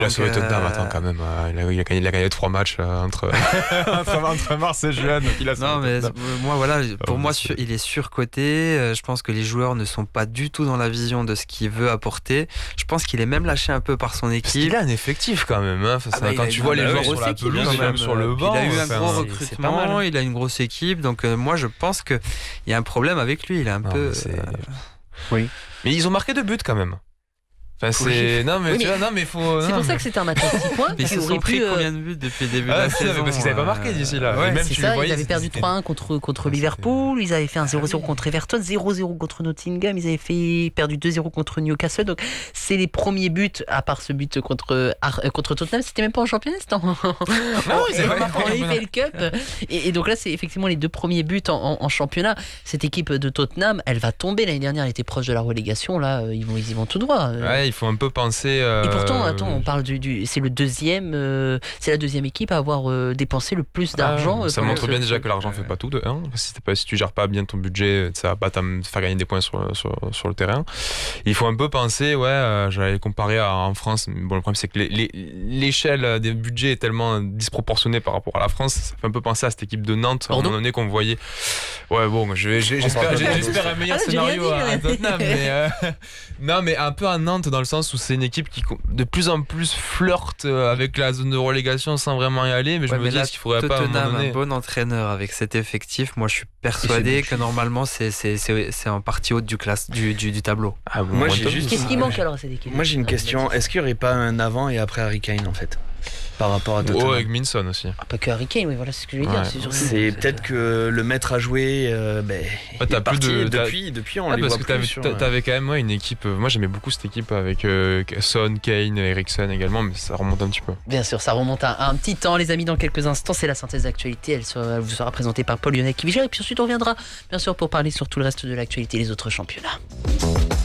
Il a sauvé Tottenham, attends, quand même. Il a gagné 3 matchs entre mars et juin. Donc il a non, mais moi, voilà, pour moi, il est surcoté. Je pense que les joueurs ne sont pas du tout dans la vision de ce qu'il veut apporter. Je pense qu'il est même lâché un peu par son équipe. Il a un effectif quand même. Hein. Quand tu vois les joueurs sur la pelouse, même sur le banc. Il a eu un gros recrutement, il a une grosse équipe. Donc moi, je pense qu'il y a un problème avec lui. Il est un peu. Oui. Mais ils ont marqué 2 buts quand même. Enfin, c'est... Non, mais tu vois, non, mais faut. C'est pour ça que c'était un match à 6 points. Ils se sont pris combien de buts depuis le début de la saison? Parce qu'ils n'avaient pas marqué d'ici là. Ouais, même c'est ça, ils avaient perdu 3-1 contre Liverpool, ils avaient fait un 0-0 contre Everton, 0-0 contre Nottingham, ils avaient perdu 2-0 contre Newcastle. Donc c'est les premiers buts, à part ce but contre Tottenham, c'était même pas en championnat, c'était en EFL Cup. Et donc là, c'est effectivement les 2 premiers buts en championnat. Cette équipe de Tottenham, elle va tomber. L'année dernière, elle était proche de la relégation. Là, ils y vont tout droit. Ouais, il faut un peu penser. Et pourtant, attends, on parle c'est la deuxième équipe à avoir dépensé le plus d'argent. Ça montre bien déjà que l'argent fait pas tout de 1. Si tu gères pas bien ton budget, ça va pas te faire gagner des points sur le terrain. Il faut un peu penser, j'allais comparer en France. Bon, le problème c'est que l'échelle des budgets est tellement disproportionnée par rapport à la France. Ça fait un peu penser à cette équipe de Nantes à un moment donné qu'on voyait. Ouais, bon, j'espère un meilleur scénario à Tottenham, mais non, mais un peu à Nantes dans le sens où c'est une équipe qui de plus en plus flirte avec la zone de relégation sans vraiment y aller, mais je me dis qu'il faudrait pas Tottenham, un bon entraîneur avec cet effectif, moi je suis persuadé que normalement c'est en partie haute du tableau. Qu'est-ce qui manque alors à cette équipe? Moi j'ai une question, est-ce qu'il n'y aurait pas un avant et après Harry Kane en fait par rapport à Tottenham? avec Minson aussi. Pas que Harry Kane, oui, voilà, c'est ce que je veux dire. C'est peut-être que le maître à jouer est parti depuis on les voit plus. Parce que t'avais quand même une équipe, moi j'aimais beaucoup cette équipe avec Son, Kane, Eriksen également, mais ça remonte un petit peu. Bien sûr, ça remonte à un petit temps, les amis. Dans quelques instants, c'est la synthèse d'actualité, elle vous sera présentée par Paul Lyonnais qui et puis ensuite on reviendra bien sûr pour parler sur tout le reste de l'actualité, les autres championnats.